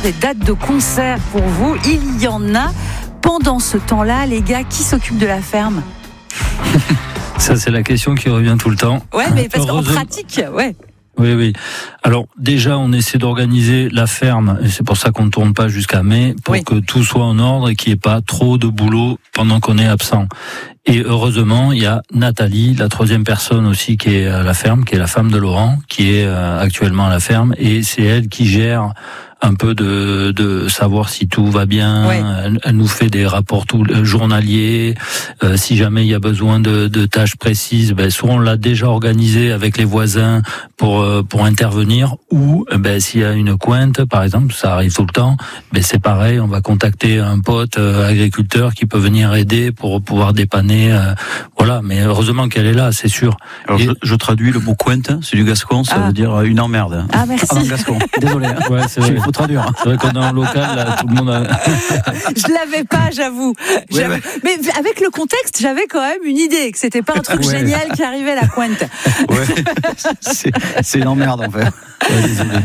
des dates de concert pour vous. Il y en a. Pendant ce temps-là, les gars, qui s'occupe de la ferme ? Ça, c'est la question qui revient tout le temps. Ouais, mais parce qu'en pratique, ouais. Oui. Alors déjà, on essaie d'organiser la ferme, et c'est pour ça qu'on ne tourne pas jusqu'à mai, pour que tout soit en ordre et qu'il n'y ait pas trop de boulot pendant qu'on est absent. Et heureusement, il y a Nathalie, la troisième personne aussi qui est à la ferme, qui est la femme de Laurent, qui est actuellement à la ferme, et c'est elle qui gère un peu de savoir si tout va bien. Ouais. Elle nous fait des rapports journaliers. Si jamais il y a besoin de tâches précises, soit on l'a déjà organisé avec les voisins pour intervenir, ou s'il y a une cointe, par exemple, ça arrive tout le temps, c'est pareil, on va contacter un pote agriculteur qui peut venir aider pour pouvoir dépanner. Voilà, mais heureusement qu'elle est là, c'est sûr. Alors je traduis le mot cointe, c'est du gascon, ça veut dire une emmerde. Ah, merci. En gascon. Désolé. Ouais, c'est vrai. Il faut traduire. C'est vrai qu'on est en local, là, tout le monde a... Je l'avais pas, j'avoue. Ouais. Mais avec le contexte, j'avais quand même une idée que c'était pas un truc génial qui arrivait à la pointe. Ouais. C'est une emmerde en fait. Ouais, désolé.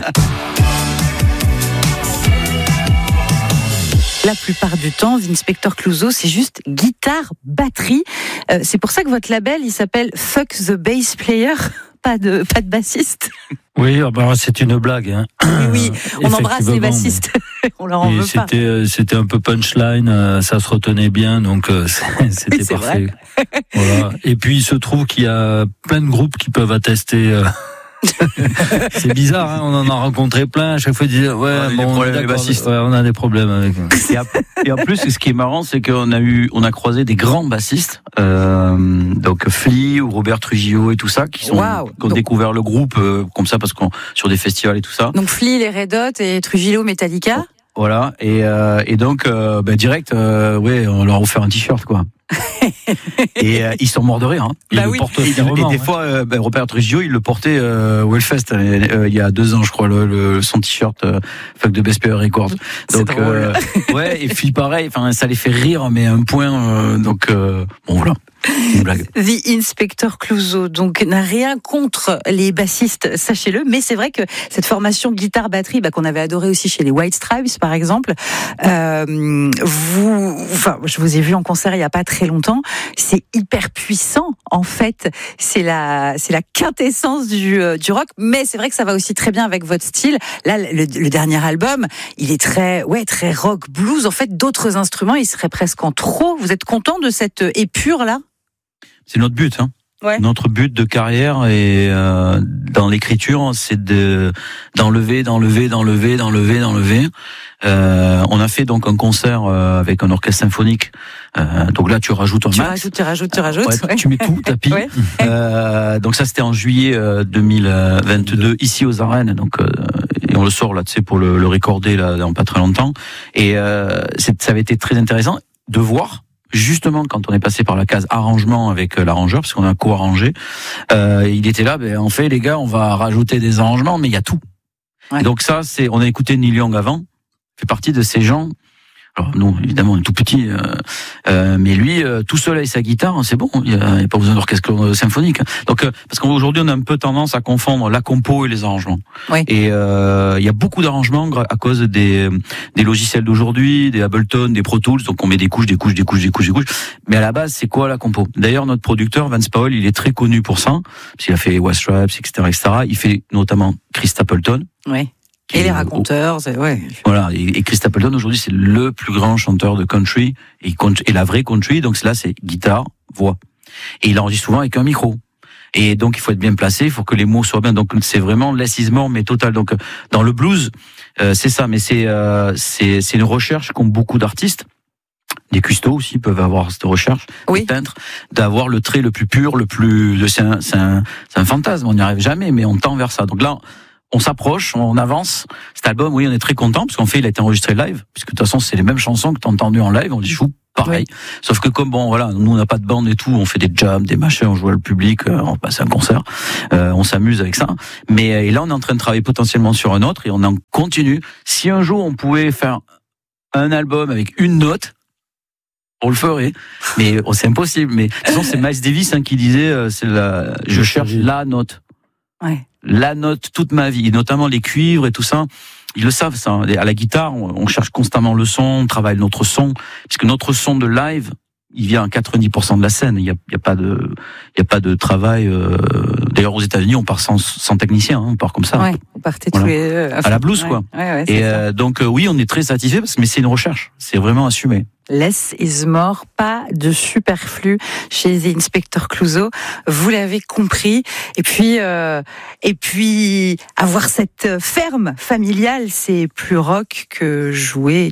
La plupart du temps, Inspector Clouseau, c'est juste guitare, batterie. C'est pour ça que votre label, il s'appelle Fuck the Bass Player. Pas de bassiste. Oui, c'est une blague. Hein. Oui, on embrasse les bassistes. On leur en veut pas. C'était un peu punchline, ça se retenait bien, donc c'était parfait. Voilà. Et puis il se trouve qu'il y a plein de groupes qui peuvent attester. C'est bizarre, hein, on en a rencontré plein. À chaque fois, ils disaient on a des problèmes avec. Et en plus, ce qui est marrant, c'est qu'on a croisé des grands bassistes, donc Flea ou Robert Trujillo et tout ça, qui ont découvert le groupe comme ça parce qu'on sur des festivals et tout ça. Donc Flea, les Red Hot et Trujillo, Metallica. Voilà, et donc direct, on leur a offert un t-shirt quoi. Et ils sont morts de rire. Hein. Bah le portent et des fois, Robert Trujillo, il le portait au Hellfest il y a 2 ans, je crois, son t-shirt Fuck the Bass Player Records. Donc et puis pareil, enfin ça les fait rire, mais à un point. Voilà. Une blague. The Inspector Clouseau, donc, n'a rien contre les bassistes, sachez-le, mais c'est vrai que cette formation guitare-batterie, qu'on avait adoré aussi chez les White Stripes, par exemple, je vous ai vu en concert il y a pas très longtemps, c'est hyper puissant, en fait, c'est la quintessence du rock, mais c'est vrai que ça va aussi très bien avec votre style. Là, le dernier album, il est très rock blues, en fait, d'autres instruments, il serait presque en trop. Vous êtes content de cette épure-là? C'est notre but, hein. Ouais. Notre but de carrière et dans l'écriture, c'est d'enlever. On a fait donc un concert avec un orchestre symphonique. Donc là, tu rajoutes un max. Tu rajoutes. Ouais. Tu mets tout, tapis. Ouais. Donc ça, c'était en juillet 2022 ici aux Arènes. Donc et on le sort là, tu sais, pour le recorder là dans pas très longtemps. Et ça avait été très intéressant de voir. Justement, quand on est passé par la case arrangement avec l'arrangeur, parce qu'on a co-arrangé, il était là, en fait, les gars, on va rajouter des arrangements, mais il y a tout. Ouais. Et donc ça, on a écouté Neil Young avant, fait partie de ces gens. Alors nous, évidemment, on est tout petit, mais lui, tout seul avec sa guitare, c'est bon. Il y a pas besoin d'orchestre symphonique. Donc, parce qu'aujourd'hui, on a un peu tendance à confondre la compo et les arrangements. Oui. Et il y a beaucoup d'arrangements à cause des logiciels d'aujourd'hui, des Ableton, des Pro Tools. Donc, on met des couches. Mais à la base, c'est quoi la compo? D'ailleurs, notre producteur Vance Powell, il est très connu pour ça, parce qu'il a fait West Stripes, etc. Il fait notamment Chris Stapleton. Oui. Et les raconteurs, ouais. Voilà. Et Chris Stapleton, aujourd'hui, c'est le plus grand chanteur de country, et la vraie country. Donc là, c'est guitare, voix. Et il enregistre souvent avec un micro. Et donc, il faut être bien placé, il faut que les mots soient bien. Donc, c'est vraiment less is more, mais total. Donc, dans le blues, c'est ça. Mais c'est une recherche qu'ont beaucoup d'artistes. Des custos aussi peuvent avoir cette recherche, des peintres, d'avoir le trait le plus pur, c'est un fantasme. On n'y arrive jamais, mais on tend vers ça. Donc là, on s'approche, on avance. Cet album, on est très content parce il a été enregistré live, puisque de toute façon, c'est les mêmes chansons que t'as entendues en live. On dit joue pareil. Oui. Sauf que comme nous on n'a pas de bande et tout, on fait des jams, des machins, on joue à le public, on passe un concert, on s'amuse avec ça. Mais et là, on est en train de travailler potentiellement sur un autre et on en continue. Si un jour on pouvait faire un album avec une note, on le ferait, mais c'est impossible. Mais de toute façon, c'est Miles Davis qui disait, je cherche la note. Ouais. La note toute ma vie, et notamment les cuivres et tout ça. Ils le savent, ça. À la guitare, on cherche constamment le son, on travaille notre son, puisque notre son de live, il vient à 90% de la scène. Il y a pas de travail. D'ailleurs, aux États-Unis, on part sans technicien, hein, on part comme ça. Ouais, on partait tous les à la blues, quoi. Ouais, et donc oui, on est très satisfait, mais c'est une recherche. C'est vraiment assumé. Less is more, pas de superflu chez The Inspector Clouseau. Vous l'avez compris. Et puis avoir cette ferme familiale, c'est plus rock que jouer